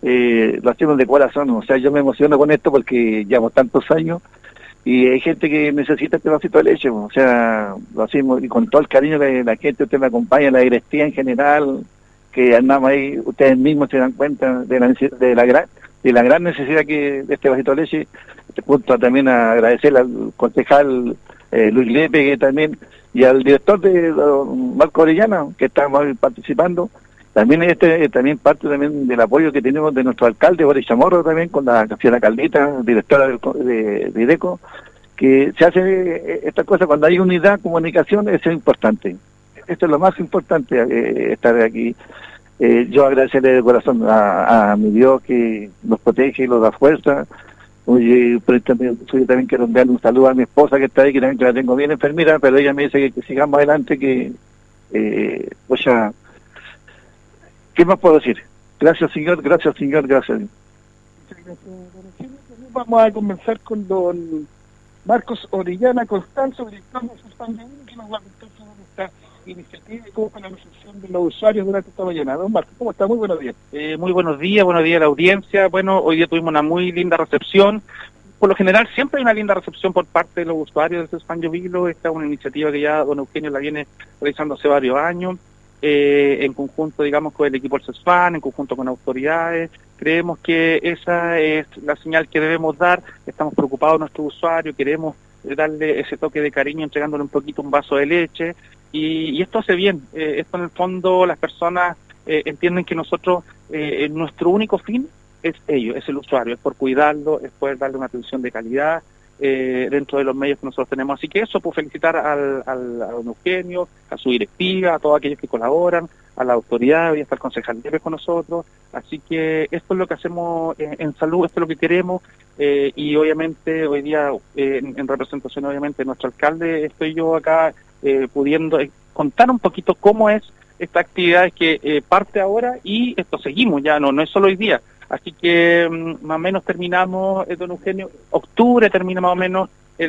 lo hacemos de corazón. O sea, yo me emociono con esto porque llevamos tantos años y hay gente que necesita este vasito de leche. O sea, lo hacemos y con todo el cariño de la gente, usted me acompaña, la directiva en general, que andamos ahí, ustedes mismos se dan cuenta de la gran necesidad que de este vasito de leche. Junto también a agradecerle al concejal Luis Lepe, que también, y al director de Marco Orellana, que estamos participando. También también parte también del apoyo que tenemos de nuestro alcalde, Boris Chamorro, también con la señora Caldita, directora de IDECO, que se hace estas cosas cuando hay unidad, comunicación, eso es importante. Esto es lo más importante, estar aquí. Yo agradecerle de corazón a mi Dios que nos protege y nos da fuerza. Oye, pero yo también quiero enviarle un saludo a mi esposa que está ahí, que también la tengo bien enfermera, pero ella me dice que sigamos adelante, que pues ya, ¿qué más puedo decir? Gracias señor, gracias señor, gracias. Muchas gracias, don Eugenio. Vamos a conversar con don Marcos Orellana Constanzo, director de Suspan, que nos va a contar sobre esta iniciativa y cómo fue la recepción de los usuarios durante esta mañana. Don Marcos, ¿cómo está? Muy buenos días. Muy buenos días a la audiencia. Bueno, hoy día tuvimos una muy linda recepción. Por lo general siempre hay una linda recepción por parte de los usuarios del CESFAM Llovilo. Esta es una iniciativa que ya don Eugenio la viene realizando hace varios años, en conjunto, digamos, con el equipo del CESFAM, en conjunto con autoridades. Creemos que esa es la señal que debemos dar. Estamos preocupados de nuestros usuarios, queremos darle ese toque de cariño entregándole un poquito un vaso de leche. Y esto hace bien. Esto en el fondo las personas entienden que nosotros, nuestro único fin es ello, es el usuario, es por cuidarlo, es poder darle una atención de calidad dentro de los medios que nosotros tenemos. Así que eso, pues felicitar a don Eugenio, a su directiva, a todos aquellos que colaboran, a la autoridad, hoy está el concejal Lepe con nosotros. Así que esto es lo que hacemos en salud, esto es lo que queremos, y obviamente hoy día, en representación obviamente de nuestro alcalde, estoy yo acá pudiendo contar un poquito cómo es esta actividad que parte ahora, y esto seguimos ya, no es solo hoy día. Así que más o menos terminamos, don Eugenio, octubre termina más o menos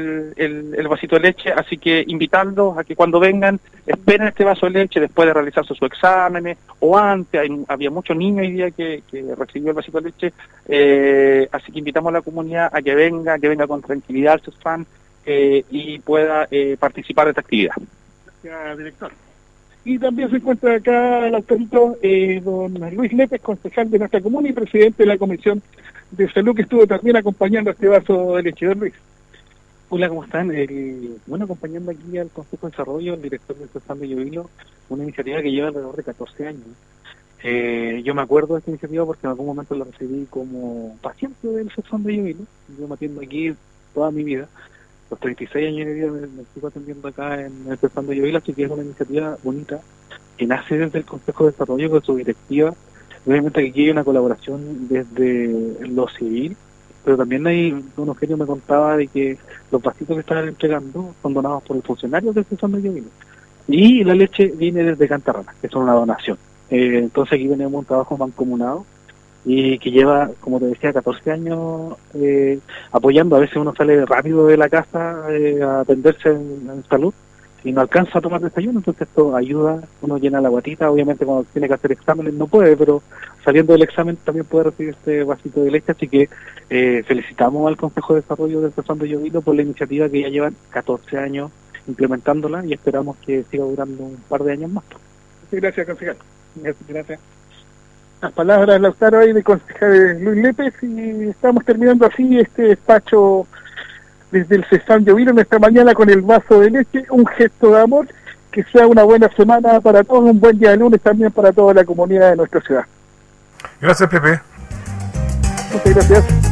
el vasito de leche, así que invitarlos a que cuando vengan esperen este vaso de leche después de realizarse sus exámenes o antes. Había muchos niños hoy día que recibió el vasito de leche, así que invitamos a la comunidad a que venga con tranquilidad al CESFAM y pueda participar de esta actividad. Gracias, director. Y también se encuentra acá el autorito don Luis Lepe, concejal de nuestra comuna y presidente de la Comisión de Salud, que estuvo también acompañando este vaso de leche. Don Luis. Hola, ¿cómo están? Bueno, acompañando aquí al Consejo de Desarrollo, el director del CESFAM de Llovilo, una iniciativa que lleva alrededor de 14 años. Yo me acuerdo de esta iniciativa porque en algún momento la recibí como paciente del CESFAM de Llovilo. Yo me atiendo aquí toda mi vida. Los 36 años de vida me sigo atendiendo acá en el CESFAM de Llovilo, así que es una iniciativa bonita que nace desde el Consejo de Desarrollo con su directiva. Obviamente aquí hay una colaboración desde lo civil, pero también don Eugenio me contaba de que los vasitos que están entregando son donados por los funcionarios del CESFAM de Llovilo. Y la leche viene desde Cantarrana, que es una donación. Entonces aquí tenemos un trabajo mancomunado y que lleva, como te decía, 14 años apoyando. A veces uno sale rápido de la casa a atenderse en salud y no alcanza a tomar desayuno, entonces esto ayuda, uno llena la guatita, obviamente cuando tiene que hacer exámenes no puede, pero saliendo del examen también puede recibir este vasito de leche, así que felicitamos al Consejo de Desarrollo del CESFAM de Llovilo por la iniciativa que ya llevan 14 años implementándola y esperamos que siga durando un par de años más. Muchas gracias, concejal. Gracias. Las palabras, Lautaro, ahí de concejal Luis Lépez, y estamos terminando así este despacho desde el CESFAM Llovilo en esta mañana con el vaso de leche, un gesto de amor. Que sea una buena semana para todos, un buen día de lunes también para toda la comunidad de nuestra ciudad. Gracias, Pepe. Muchas gracias.